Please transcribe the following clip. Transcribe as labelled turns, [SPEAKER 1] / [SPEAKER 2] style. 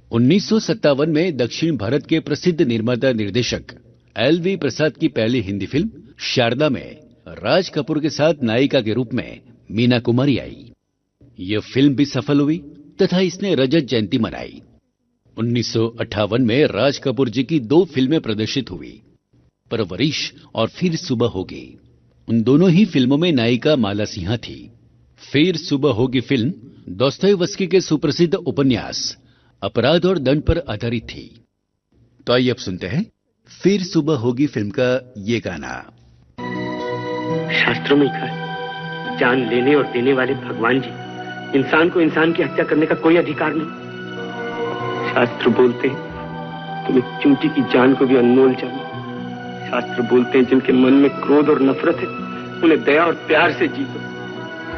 [SPEAKER 1] 1957 में दक्षिण भारत के प्रसिद्ध निर्माता निर्देशक एल.वी. प्रसाद की पहली हिंदी फिल्म शारदा में राज कपूर के साथ नायिका के रूप में मीना कुमारी आई। ये फिल्म भी सफल हुई तथा इसने रजत जयंती मनाई। 1958 में राज कपूर जी की 2 फिल्में प्रदर्शित हुई, परवरिश और फिर सुबह होगी। उन दोनों ही फिल्मों में नायिका माला सिन्हा थी। फिर सुबह होगी फिल्म दोस्तोयेवस्की के सुप्रसिद्ध उपन्यास अपराध और दंड पर आधारित थी। तो आइए अब सुनते हैं फिर सुबह होगी फिल्म का ये गाना।
[SPEAKER 2] शास्त्रों में लिखा है, जान लेने और देने वाले भगवान जी, इंसान को इंसान की हत्या करने का कोई अधिकार नहीं। शास्त्र बोलते हैं तुम एक चूंटी की जान को भी अनमोल जानो। शास्त्र बोलते हैं जिनके मन में क्रोध और नफरत है उन्हें दया और प्यार से जीतो।